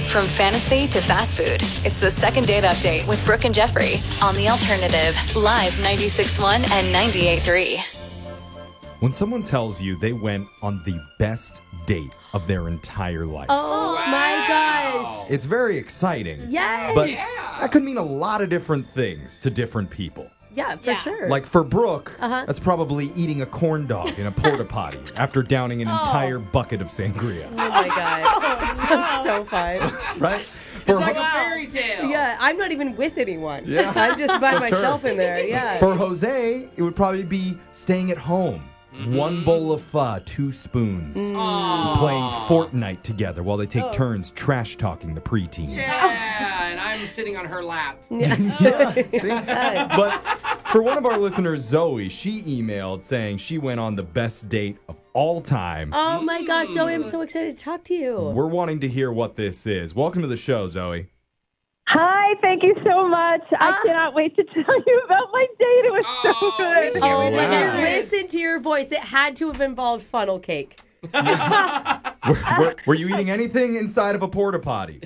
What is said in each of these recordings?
From fantasy to fast food, it's the Second Date Update with Brooke and Jeffrey on The Alternative, live 96.1 and 98.3. When someone tells you they went on the best date of their entire life. Oh, my gosh. It's very exciting. Yes. But that could mean a lot of different things to different people. Yeah, for sure. Like for Brooke, that's probably eating a corn dog in a porta potty after downing an entire bucket of sangria. Oh, my God. Sounds so fun. Right? It's like a fairy tale. Yeah, I'm not even with anyone. Yeah. I'm just by Just myself her. in there. Yeah. For Jose, it would probably be staying at home. One bowl of pho, 2 spoons. Playing Fortnite together while they take turns trash talking the preteens. Yeah, and I'm sitting on her lap. See? But for one of our listeners, Zoe, she emailed saying she went on the best date of all time. Oh, my gosh, Zoe, I'm so excited to talk to you. We're wanting to hear what this is. Welcome to the show, Zoe. Hi, thank you so much. I cannot wait to tell you about my date. It was so good. Oh, my Wow. God. Listen to your voice. It had to have involved funnel cake. Were you eating anything inside of a porta potty?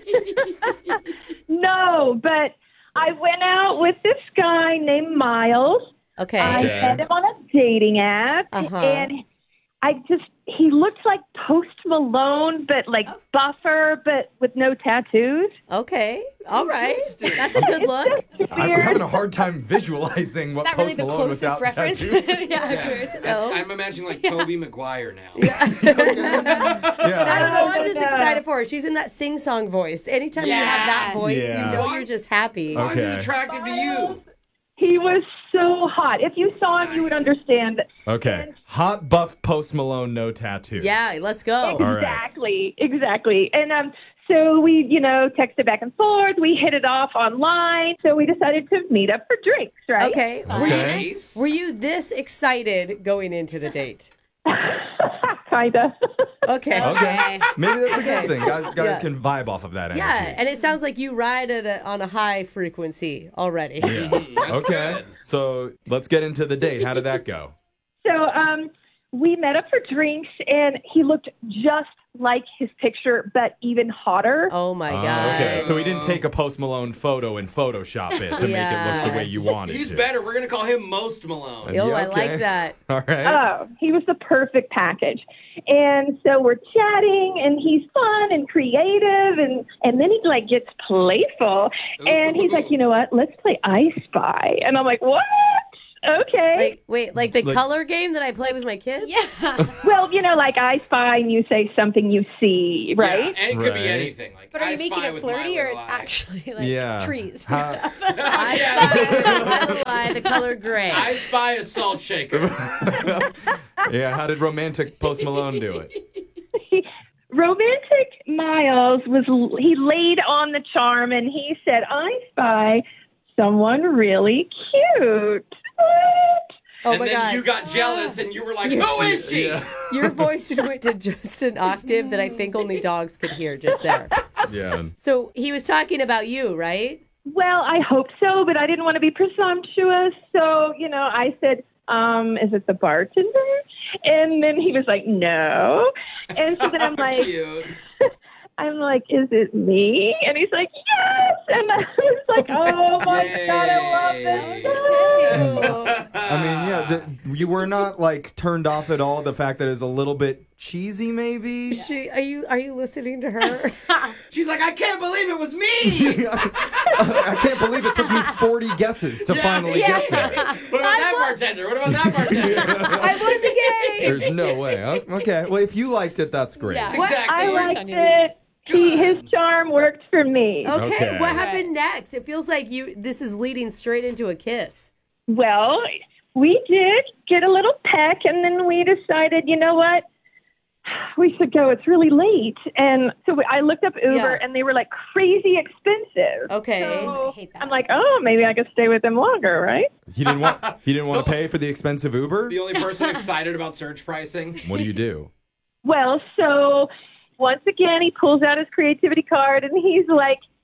No, but I went out with this guy named Miles. Okay. I met him on a dating app, and he looked like Post Malone, but like buffer, but with no tattoos. Okay. All right. That's a good look. I'm having a hard time visualizing what Is that really Post the Malone closest without reference? tattoos. I'm imagining like Tobey Maguire now. I Yeah. don't know. I'm just No. excited for her. She's in that sing-song voice. Anytime you have that voice, Yeah. you know you're just happy. Why is he Okay. attracted to you? He was so hot. If you saw him, you would understand. Okay. Hot buff Post Malone, no tattoos. Yeah, let's go. All right. Exactly. And so we, texted back and forth. We hit it off online. So we decided to meet up for drinks, right? Okay. Nice. Were you this excited going into the date? Kinda. Okay. Okay. Maybe that's a good Okay. thing. Guys Yeah. can vibe off of that energy. Yeah, and it sounds like you ride on a high frequency already. Yeah. Okay. good. So let's get into the date. How did that go? So we met up for drinks, and he looked just like his picture, but even hotter. Oh my god. Okay. So we didn't take a Post Malone photo and Photoshop it to make it look the way you wanted He's to. better. We're going to call him Most Malone. Oh, Yeah, I okay. like that. All right. Oh, he was the perfect package. And so we're chatting, and he's fun and creative, and then he gets playful, and he's like, you know what? Let's play I Spy. And I'm like, what? Okay. Wait, like the color game that I play with my kids? Yeah. Well, like I Spy, and you say something you see, right? Yeah, and it could Right. be anything. Like, But are I you making spy it with flirty my or little it's eye. actually like Yeah. trees? How- I the color gray. I spy a salt shaker. Yeah. How did romantic Post Malone do it? Romantic Miles he laid on the charm, and he said, I spy someone really cute. What? Oh and my then god. you got jealous and you were like, who is she? Yeah. Your voice went to just an octave that I think only dogs could hear just there. Yeah. So he was talking about you, right? Well, I hope so, but I didn't want to be presumptuous. So, I said, is it the bartender? And then he was like, no. And so then I'm like, Cute. is it me? And he's like, yes. And I was like, oh my God, I love this. I mean, yeah, you were not turned off at all. The fact that it's a little bit cheesy, maybe. Are you listening to her? She's like, I can't believe it was me. I can't believe it took me 40 guesses to finally get there. What about that bartender? What about that bartender? I won the game. There's no way. Okay. Well, if you liked it, that's great. Yeah. Exactly. I worked liked on you. it. His charm worked for me. Okay, Okay. what happened next? It feels like this is leading straight into a kiss. Well, we did get a little peck, and then we decided, you know what? We should go. It's really late. And so I looked up Uber, Yeah. and they were crazy expensive. Okay. So I hate that. I'm like, oh, maybe I could stay with them longer, right? He didn't want to pay for the expensive Uber? The only person excited about surge pricing. What do you do? Well, so once again, he pulls out his creativity card, and he's like,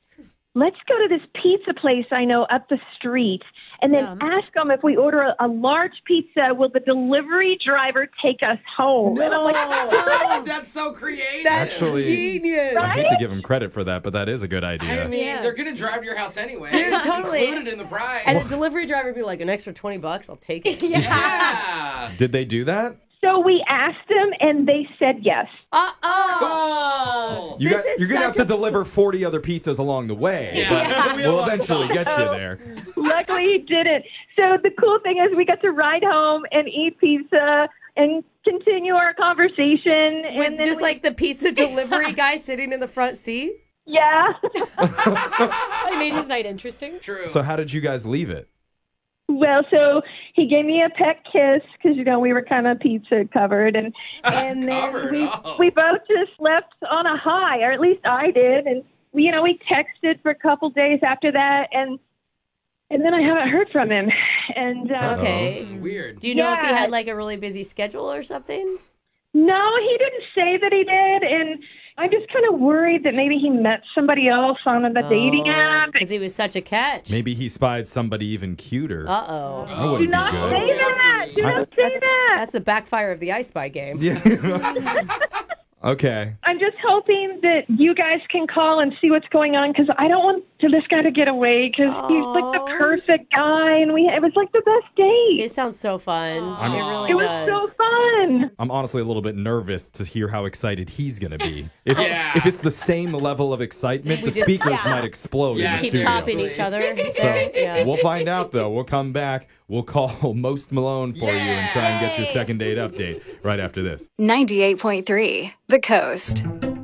let's go to this pizza place I know up the street and then ask them if we order a large pizza, will the delivery driver take us home? And I'm like, Oh, that's so creative. Actually, Genius. I hate to give him credit for that, but that is a good idea. I mean, Yeah. they're going to drive to your house anyway. Dude, It's totally. included in the price. And a delivery driver would be like, an extra $20, I'll take it. yeah. Did they do that? so we asked them and they said yes. Oh. You're This going is to have such to a- deliver 40 other pizzas along the way. Yeah. But we'll eventually get you there. Luckily, he didn't. So the cool thing is we got to ride home and eat pizza and continue our conversation. And With then just like the pizza delivery guy sitting in the front seat. yeah. I made his night interesting. True. So how did you guys leave it? Well, so he gave me a pet kiss because we were kind of pizza covered, and then Covered, we both just left on a high, or at least I did, and we texted for a couple days after that, and then I haven't heard from him, and Okay. Weird. Do you know if he Yeah. had like a really busy schedule or something? no, he didn't say that he did, and I'm just kind of worried that maybe he met somebody else on the dating app. Because he was such a catch. Maybe he spied somebody even cuter. Uh-oh. That Do wouldn't not be say good. that. Do not say that. That's the backfire of the I Spy game. Yeah. Okay. I'm just hoping that you guys can call and see what's going on because I don't want this guy to get away because he's like the perfect guy and it was like the best date. It sounds so fun. It really It was does. so fun. I'm honestly a little bit nervous to hear how excited he's going to be. If, Yeah. if it's the same level of excitement, the just- speakers yeah. might explode Yeah, in the Keep studio. topping each other. So Yeah. we'll find out, though. We'll come back. We'll call Most Malone for you and try and get your second date update right after this. 98.3 The Coast.